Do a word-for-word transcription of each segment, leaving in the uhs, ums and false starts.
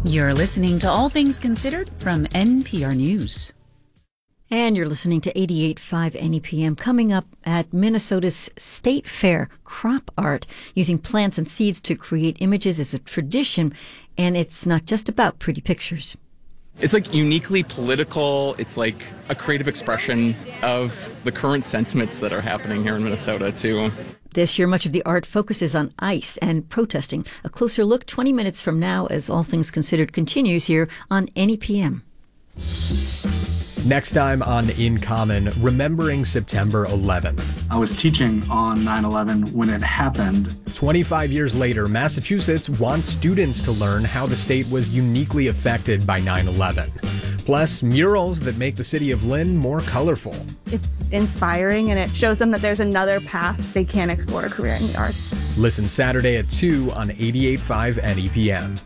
You're listening to All Things Considered from N P R News. And you're listening to eighty-eight point five N E P M. Coming up at Minnesota's State Fair, crop art, using plants and seeds to create images is a tradition, and it's not just about pretty pictures. It's like uniquely political. It's like a creative expression of the current sentiments that are happening here in Minnesota, too. This year, much of the art focuses on ICE and protesting. A closer look twenty minutes from now as All Things Considered continues here on N E P M. Next time on In Common, remembering September eleventh. I was teaching on nine eleven when it happened. twenty-five years later, Massachusetts wants students to learn how the state was uniquely affected by nine eleven. Plus, murals that make the city of Lynn more colorful. It's inspiring, and it shows them that there's another path they can explore a career in the arts. Listen Saturday at two on eighty-eight point five N E P M.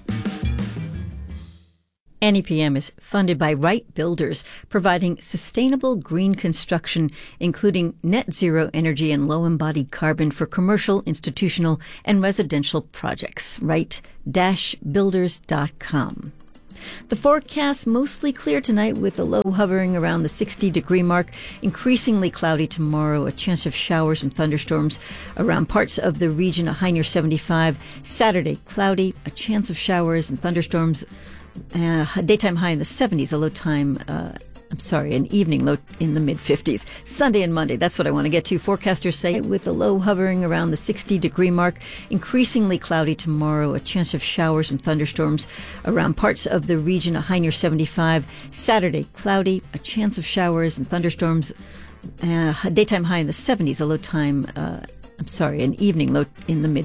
N E P M is funded by Wright Builders, providing sustainable green construction, including net zero energy and low embodied carbon for commercial, institutional, and residential projects. Wright Builders dot com. The forecast mostly clear tonight with a low hovering around the sixty degree mark. Increasingly cloudy tomorrow, a chance of showers and thunderstorms around parts of the region, a high near seventy-five. Saturday, cloudy, a chance of showers and thunderstorms. Uh, a daytime high in the seventies, a low time, uh, I'm sorry, an evening low in the mid fifties. Sunday and Monday, that's what I want to get to. Forecasters say with a low hovering around the sixty degree mark. Increasingly cloudy tomorrow, a chance of showers and thunderstorms around parts of the region, a high near seventy-five. Saturday, cloudy, a chance of showers and thunderstorms. Uh, a daytime high in the seventies, a low time, uh, I'm sorry, an evening low in the mid